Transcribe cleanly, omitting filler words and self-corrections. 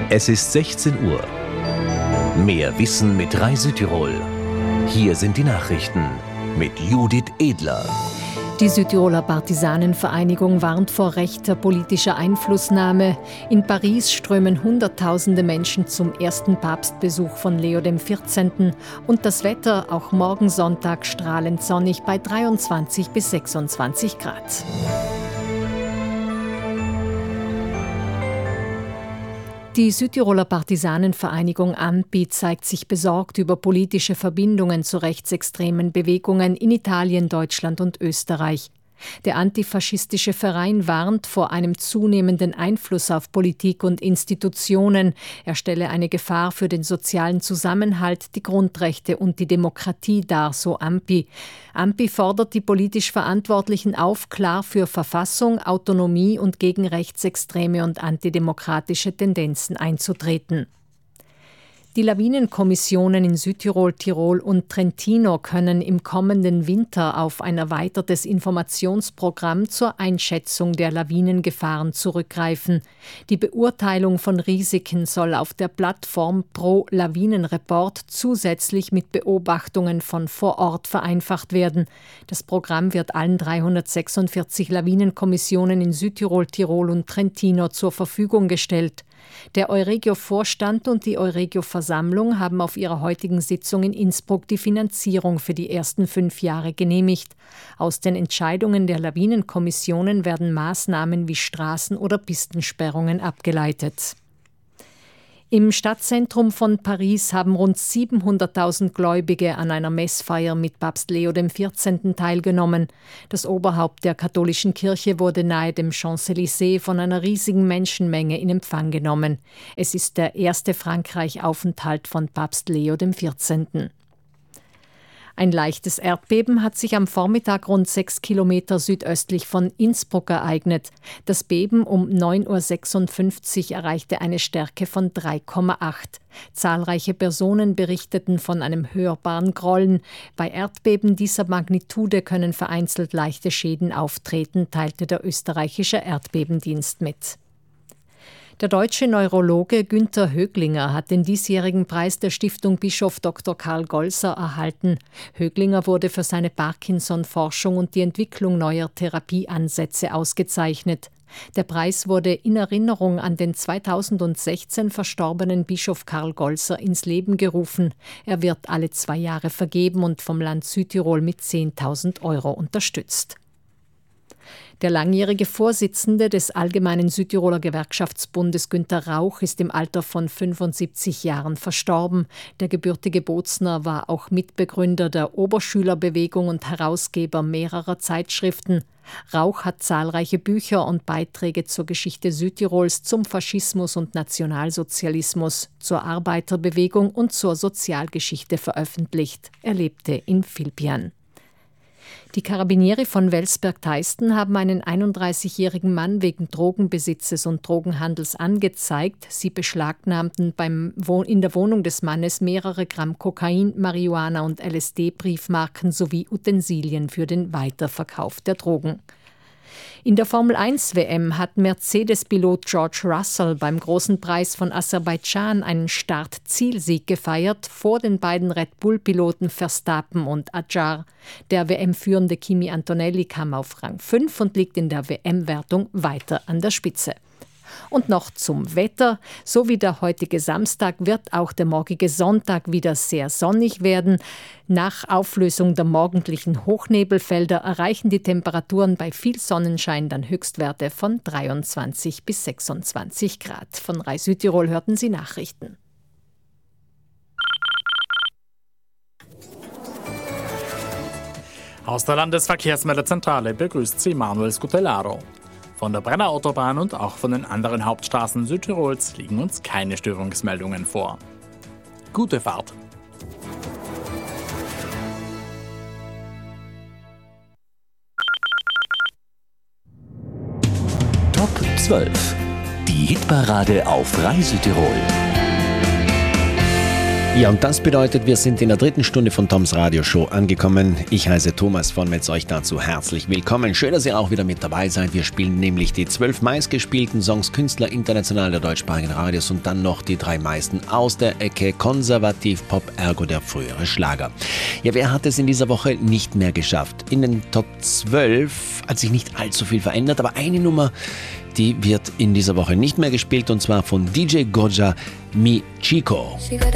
Es ist 16 Uhr. Mehr Wissen mit Rai Südtirol. Hier sind die Nachrichten mit Judith Edler. Die Südtiroler Partisanenvereinigung warnt vor rechter politischer Einflussnahme. In Paris strömen Hunderttausende Menschen zum ersten Papstbesuch von Leo XIV. Und das Wetter auch morgen Sonntag strahlend sonnig bei 23 bis 26 Grad. Die Südtiroler Partisanenvereinigung AMPI zeigt sich besorgt über politische Verbindungen zu rechtsextremen Bewegungen in Italien, Deutschland und Österreich. Der antifaschistische Verein warnt vor einem zunehmenden Einfluss auf Politik und Institutionen. Er stelle eine Gefahr für den sozialen Zusammenhalt, die Grundrechte und die Demokratie dar, so AMPI. AMPI fordert die politisch Verantwortlichen auf, klar für Verfassung, Autonomie und gegen rechtsextreme und antidemokratische Tendenzen einzutreten. Die Lawinenkommissionen in Südtirol, Tirol und Trentino können im kommenden Winter auf ein erweitertes Informationsprogramm zur Einschätzung der Lawinengefahren zurückgreifen. Die Beurteilung von Risiken soll auf der Plattform Pro Lawinenreport zusätzlich mit Beobachtungen von vor Ort vereinfacht werden. Das Programm wird allen 346 Lawinenkommissionen in Südtirol, Tirol und Trentino zur Verfügung gestellt. Der Euregio-Vorstand und die Euregio-Versammlung haben auf ihrer heutigen Sitzung in Innsbruck die Finanzierung für die ersten 5 Jahre genehmigt. Aus den Entscheidungen der Lawinenkommissionen werden Maßnahmen wie Straßen- oder Pistensperrungen abgeleitet. Im Stadtzentrum von Paris haben rund 700.000 Gläubige an einer Messfeier mit Papst Leo XIV. Teilgenommen. Das Oberhaupt der katholischen Kirche wurde nahe dem Champs-Élysées von einer riesigen Menschenmenge in Empfang genommen. Es ist der erste Frankreich-Aufenthalt von Papst Leo XIV. Ein leichtes Erdbeben hat sich am Vormittag rund 6 Kilometer südöstlich von Innsbruck ereignet. Das Beben um 9.56 Uhr erreichte eine Stärke von 3,8. Zahlreiche Personen berichteten von einem hörbaren Grollen. Bei Erdbeben dieser Magnitude können vereinzelt leichte Schäden auftreten, teilte der österreichische Erdbebendienst mit. Der deutsche Neurologe Günther Höglinger hat den diesjährigen Preis der Stiftung Bischof Dr. Karl Golser erhalten. Höglinger wurde für seine Parkinson-Forschung und die Entwicklung neuer Therapieansätze ausgezeichnet. Der Preis wurde in Erinnerung an den 2016 verstorbenen Bischof Karl Golser ins Leben gerufen. Er wird alle 2 Jahre vergeben und vom Land Südtirol mit 10.000 € unterstützt. Der langjährige Vorsitzende des Allgemeinen Südtiroler Gewerkschaftsbundes Günter Rauch ist im Alter von 75 Jahren verstorben. Der gebürtige Bozner war auch Mitbegründer der Oberschülerbewegung und Herausgeber mehrerer Zeitschriften. Rauch hat zahlreiche Bücher und Beiträge zur Geschichte Südtirols, zum Faschismus und Nationalsozialismus, zur Arbeiterbewegung und zur Sozialgeschichte veröffentlicht. Er lebte in Vilpian. Die Karabinieri von Welsberg-Teisten haben einen 31-jährigen Mann wegen Drogenbesitzes und Drogenhandels angezeigt. Sie beschlagnahmten in der Wohnung des Mannes mehrere Gramm Kokain, Marihuana und LSD-Briefmarken sowie Utensilien für den Weiterverkauf der Drogen. In der Formel-1-WM hat Mercedes-Pilot George Russell beim Großen Preis von Aserbaidschan einen Start-Zielsieg gefeiert vor den beiden Red Bull-Piloten Verstappen und Adjar. Der WM-führende Kimi Antonelli kam auf Rang 5 und liegt in der WM-Wertung weiter an der Spitze. Und noch zum Wetter. So wie der heutige Samstag wird auch der morgige Sonntag wieder sehr sonnig werden. Nach Auflösung der morgendlichen Hochnebelfelder erreichen die Temperaturen bei viel Sonnenschein dann Höchstwerte von 23 bis 26 Grad. Von Rai Südtirol hörten Sie Nachrichten. Aus der Landesverkehrsmeldezentrale begrüßt Sie Manuel Scutellaro. Von der Brennerautobahn und auch von den anderen Hauptstraßen Südtirols liegen uns keine Störungsmeldungen vor. Gute Fahrt! Top 12. Die Hitparade auf Rai Südtirol. Ja, und das bedeutet, wir sind in der 3. Stunde von Toms Radioshow angekommen. Ich heiße Thomas von Metz, euch dazu herzlich willkommen. Schön, dass ihr auch wieder mit dabei seid. Wir spielen nämlich die 12 meistgespielten Songs Künstler international der deutschsprachigen Radios und dann noch die 3 meisten aus der Ecke Konservativ-Pop, ergo der frühere Schlager. Ja, wer hat es in dieser Woche nicht mehr geschafft? In den Top 12 hat sich nicht allzu viel verändert, aber eine Nummer, die wird in dieser Woche nicht mehr gespielt, und zwar von DJ Gojja, Mi Chico.